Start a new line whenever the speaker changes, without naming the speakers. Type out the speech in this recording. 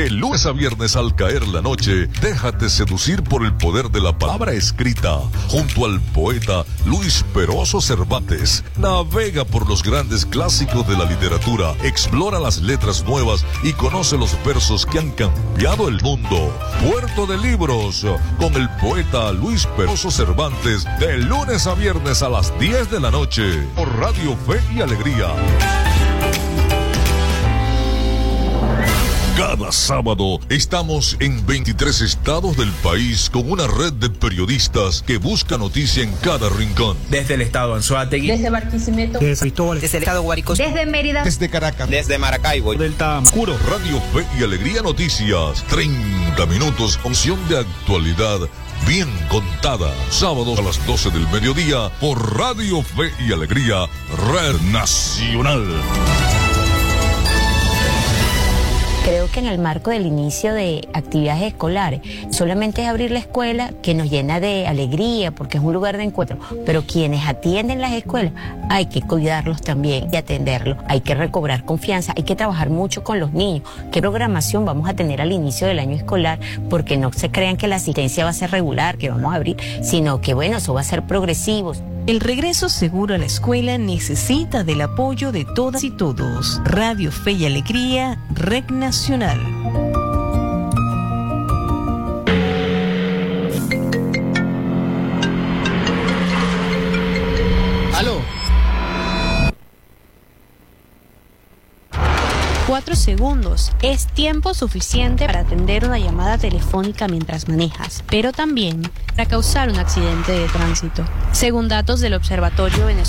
De lunes a viernes al caer la noche, déjate seducir por el poder de la palabra escrita. Junto al poeta Luis Peroso Cervantes, navega por los grandes clásicos de la literatura, explora las letras nuevas y conoce los versos que han cambiado el mundo. Puerto de Libros, con el poeta Luis Peroso Cervantes, de lunes a viernes a las 10 de la noche, por Radio Fe y Alegría. Cada sábado estamos en 23 estados del país con una red de periodistas que busca noticia en cada rincón.
Desde el estado Anzoátegui,
desde Barquisimeto,
desde Cristóbal,
desde el estado Guárico,
desde Mérida,
desde Caracas,
desde Maracaibo,
del Tamacuro.
Radio Fe y Alegría Noticias, 30 minutos, opción de actualidad bien contada. Sábados a las 12 del mediodía por Radio Fe y Alegría, Red Nacional.
Creo que en el marco del inicio de actividades escolares, solamente es abrir la escuela que nos llena de alegría porque es un lugar de encuentro, pero quienes atienden las escuelas hay que cuidarlos también y atenderlos, hay que recobrar confianza, hay que trabajar mucho con los niños. ¿Qué programación vamos a tener al inicio del año escolar? Porque no se crean que la asistencia va a ser regular, que vamos a abrir, sino que bueno, eso va a ser progresivo.
El regreso seguro a la escuela necesita del apoyo de todas y todos. Radio Fe y Alegría, Red Nacional.
¿Aló?
4 segundos es tiempo suficiente para atender una llamada telefónica mientras manejas, pero también para causar un accidente de tránsito. Según datos del Observatorio Venezolano